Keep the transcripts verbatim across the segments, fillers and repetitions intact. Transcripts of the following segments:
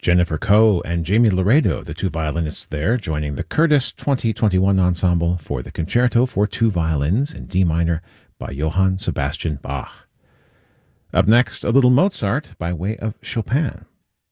Jennifer Coe and Jamie Laredo, the two violinists there, joining the Curtis twenty twenty-one Ensemble for the Concerto for Two Violins in D minor by Johann Sebastian Bach. Up next, a little Mozart by way of Chopin.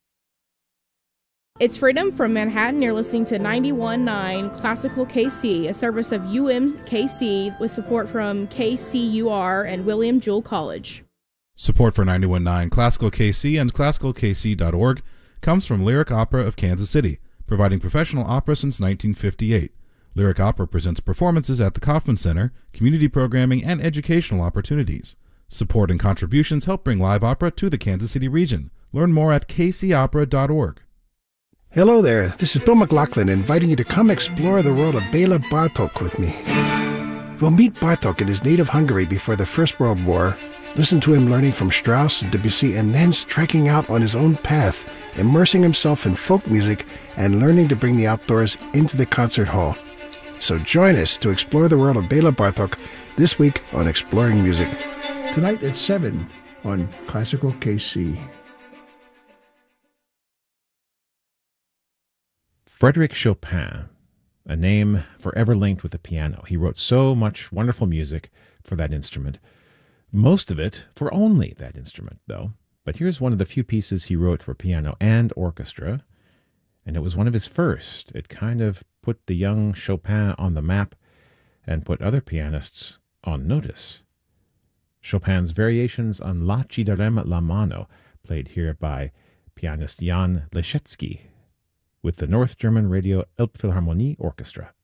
It's Freedom from Manhattan. You're listening to ninety-one point nine Classical K C, a service of U M K C with support from K C U R and William Jewell College. Support for ninety-one point nine Classical K C and classical k c dot org comes from Lyric Opera of Kansas City, providing professional opera since nineteen fifty-eight. Lyric Opera presents performances at the Kauffman Center, community programming, and educational opportunities. Support and contributions help bring live opera to the Kansas City region. Learn more at k c opera dot org. Hello there, this is Bill McLaughlin inviting you to come explore the world of Bela Bartok with me. We'll meet Bartok in his native Hungary before the First World War, listen to him learning from Strauss and Debussy, and then striking out on his own path, immersing himself in folk music and learning to bring the outdoors into the concert hall. So join us to explore the world of Bela Bartok this week on Exploring Music. Tonight at seven on Classical K C. Frédéric Chopin, a name forever linked with the piano. He wrote so much wonderful music for that instrument. Most of it for only that instrument, though. But here's one of the few pieces he wrote for piano and orchestra, and it was one of his first. It kind of put the young Chopin on the map and put other pianists on notice. Chopin's Variations on La ci darem la mano, played here by pianist Jan Leschetski, with the North German Radio Elbphilharmonie Orchestra.